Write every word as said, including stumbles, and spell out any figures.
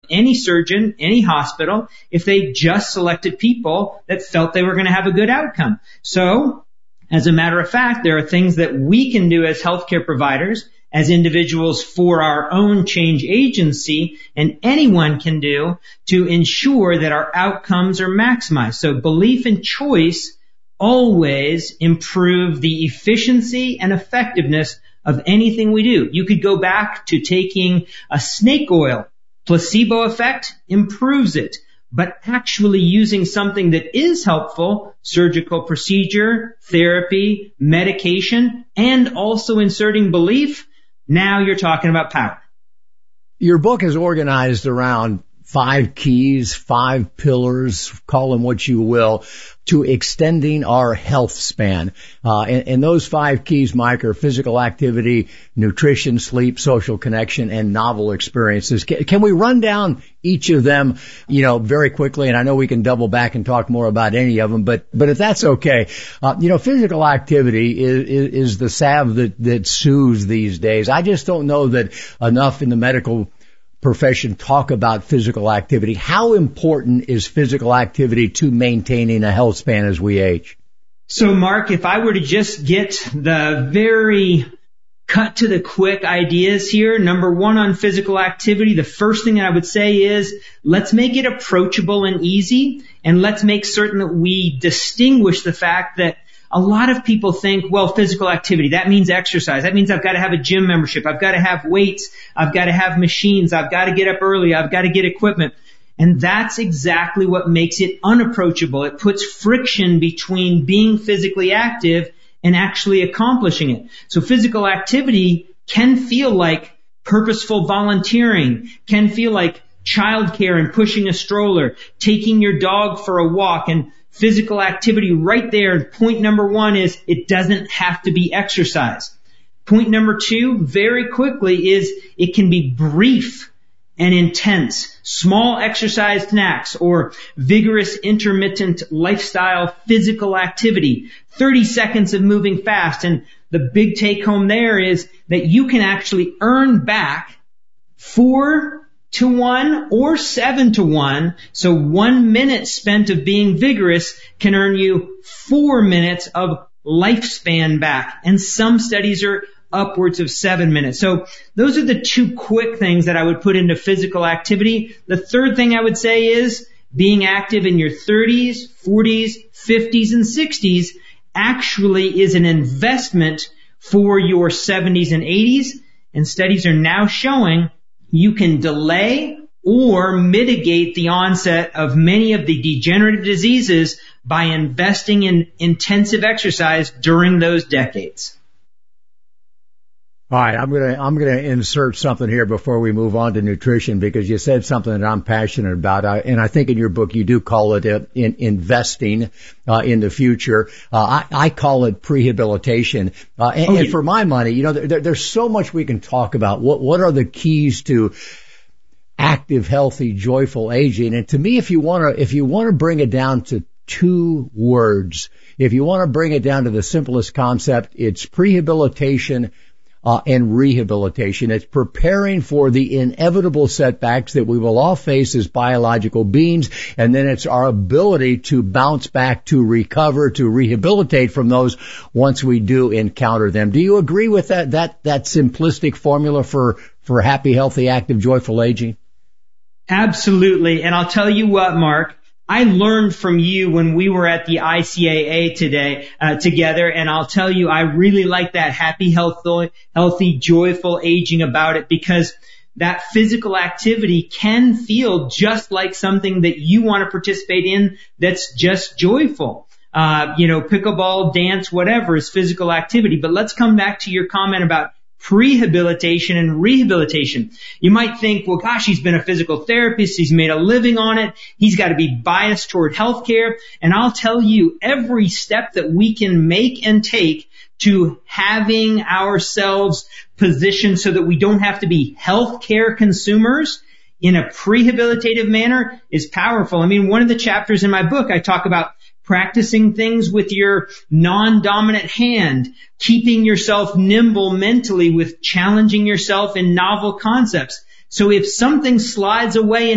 any surgeon, any hospital, if they just selected people that felt they were going to have a good outcome. So, as a matter of fact, there are things that we can do as healthcare providers, as individuals for our own change agency, and anyone can do to ensure that our outcomes are maximized. So belief and choice always improve the efficiency and effectiveness of anything we do. You could go back to taking a snake oil. Placebo effect improves it. But actually using something that is helpful, surgical procedure, therapy, medication, and also inserting belief, now you're talking about power. Your book is organized around five keys, five pillars, call them what you will, to extending our health span. Uh, and, and those five keys, Mike, are physical activity, nutrition, sleep, social connection, and novel experiences. Can, can we run down each of them, you know, very quickly? And I know we can double back and talk more about any of them, but, but if that's okay, uh, you know, physical activity is, is, is the salve that, that soothes these days. I just don't know that enough in the medical profession talk about physical activity. How important is physical activity to maintaining a health span as we age? So, Mark, if I were to just get the very cut to the quick ideas here, number one on physical activity, the first thing I would say is let's make it approachable and easy, and let's make certain that we distinguish the fact that a lot of people think, well, physical activity, that means exercise. That means I've got to have a gym membership. I've got to have weights. I've got to have machines. I've got to get up early. I've got to get equipment. And that's exactly what makes it unapproachable. It puts friction between being physically active and actually accomplishing it. So physical activity can feel like purposeful volunteering, can feel like childcare and pushing a stroller, taking your dog for a walk, and physical activity right there. Point number one is it doesn't have to be exercise. Point number two, very quickly, is it can be brief and intense. Small exercise snacks or vigorous intermittent lifestyle physical activity. thirty seconds of moving fast. And the big take home there is that you can actually earn back four to one or seven to one. So one minute spent of being vigorous can earn you four minutes of lifespan back. And some studies are upwards of seven minutes. So those are the two quick things that I would put into physical activity. The third thing I would say is being active in your thirties, forties, fifties, and sixties actually is an investment for your seventies and eighties. And studies are now showing you can delay or mitigate the onset of many of the degenerative diseases by investing in intensive exercise during those decades. All right, I'm going to I'm going to insert something here before we move on to nutrition, because you said something that I'm passionate about, I, and I think in your book you do call it uh, in, investing uh, in the future. Uh, I, I call it prehabilitation. Uh, and, oh, yeah. and for my money, you know, there, there's so much we can talk about. What what are the keys to active, healthy, joyful aging? And to me, if you want to if you want to bring it down to two words, if you want to bring it down to the simplest concept, it's prehabilitation Uh, and rehabilitation. It's preparing for the inevitable setbacks that we will all face as biological beings, and then it's our ability to bounce back, to recover, to rehabilitate from those once we do encounter them. Do you agree with that, that, that simplistic formula for, for happy, healthy, active, joyful aging? Absolutely. And I'll tell you what, Mark, I learned from you when we were at the I C A A today, uh, together, and I'll tell you, I really like that happy, healthy, healthy, joyful aging about it, because that physical activity can feel just like something that you want to participate in that's just joyful. Uh, you know, pickleball, dance, whatever is physical activity. But let's come back to your comment about prehabilitation and rehabilitation. You might think, well, gosh, he's been a physical therapist. He's made a living on it. He's got to be biased toward healthcare. And I'll tell you, every step that we can make and take to having ourselves positioned so that we don't have to be healthcare consumers in a prehabilitative manner is powerful. I mean, one of the chapters in my book, I talk about practicing things with your non-dominant hand, keeping yourself nimble mentally with challenging yourself in novel concepts. So if something slides away in